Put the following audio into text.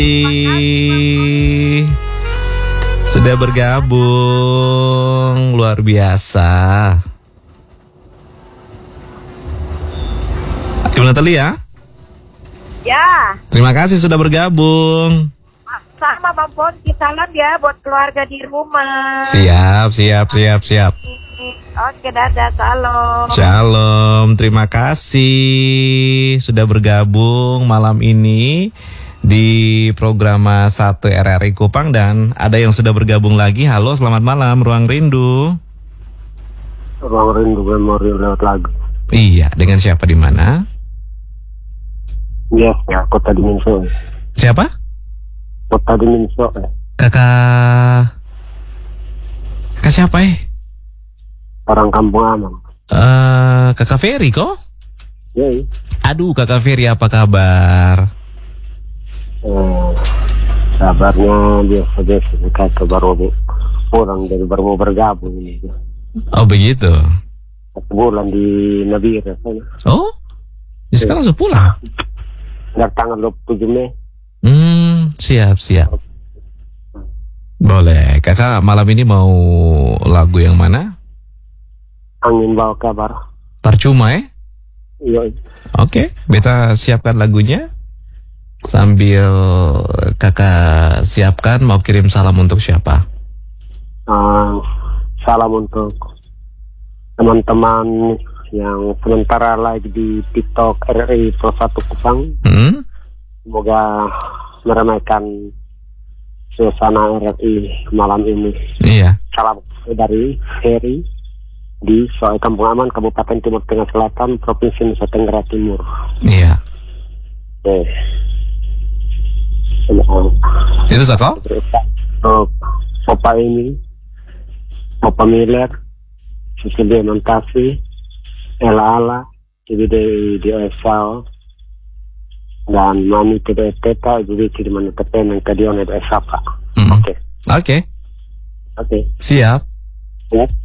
Sudah bergabung, luar biasa. Ibu Natalia? Ya. Terima kasih sudah bergabung. Sama Bang Ponti, salam ya buat keluarga di rumah. Siap. Oke, dadah, salam. Shalom, terima kasih sudah bergabung malam ini di program 1 RRI Kupang, dan ada yang sudah bergabung lagi. Halo, selamat malam, Ruang Rindu. Ruang Rindu Memorial lewat lagu. Iya, dengan siapa di mana? Yes, ya, Kota Dimenso. Siapa? Kota Dimenso. Kakak siapa Orang Kampung Aman. Kakak Ferry kok? Yoi. Aduh, Kakak Ferry, apa kabar? Kabarnya biasa-biasa, kakak baru pulang dari baru mau bergabung ini. Oh begitu. 1 bulan di Nabira sana. Oh, sekarang sudah pulang? Dari tanggal 27 Mei. Siap. Boleh, kakak malam ini mau lagu yang mana? Angin bawa kabar. Percuma Yoi. Oke, beta siapkan lagunya. Sambil kakak siapkan, mau kirim salam untuk siapa? Salam untuk teman-teman yang sementara live di TikTok RRI Pro 1 Kupang. Semoga meramaikan suasana RRI malam ini. Iya. Salam dari Ferry di Soai Kampung Aman, Kabupaten Timur Tengah Selatan, Provinsi Nusa Tenggara Timur. Iya. Itu Sako? Opa ini, Opa Miller, Susudia Mantasi, Ela, CBD di OSAO, dan Mami TBS Teta, jadi di mana TPN yang tadi oleh OSAPA. Oke. Siap. Ya.